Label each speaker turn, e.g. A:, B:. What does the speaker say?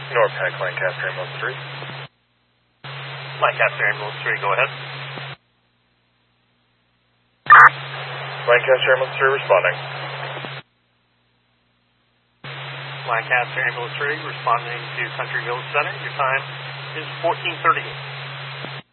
A: Norpac, Lancaster Ambulance 3.
B: Lancaster Ambulance 3, go ahead.
A: Lancaster Ambulance 3 responding.
B: Lancaster Ambulance 3 responding to Country Village Center. Your time is 14:38.